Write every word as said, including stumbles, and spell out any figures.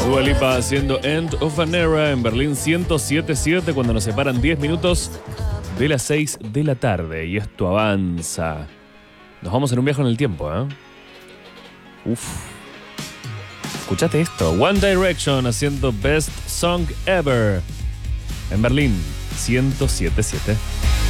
Dua Lipa haciendo End of an Era en Berlín ciento siete punto siete cuando nos separan diez minutos de las seis de la tarde. Y esto avanza. Nos vamos en un viaje en el tiempo, ¿eh? Uf. Escuchate esto. One Direction haciendo Best Song Ever en Berlín ciento siete punto siete.